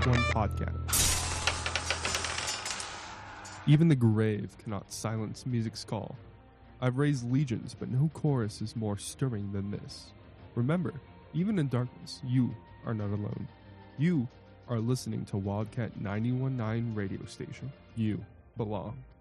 one podcast. Even the grave cannot silence music's call. I've raised legions, but no chorus is more stirring than this. Remember, even in darkness, you are not alone. You are listening to Wildcat 91.9 radio station. You belong.